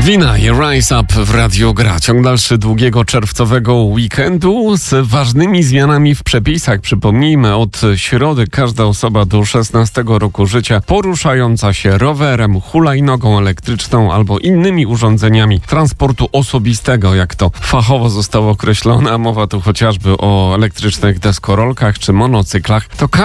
Wina i Rise Up w Radiu Gra. Ciąg dalszy długiego czerwcowego weekendu z ważnymi zmianami w przepisach. Przypomnijmy, od środy każda osoba do 16 roku życia poruszająca się rowerem, hulajnogą elektryczną albo innymi urządzeniami transportu osobistego, jak to fachowo zostało określone, a mowa tu chociażby o elektrycznych deskorolkach czy monocyklach, to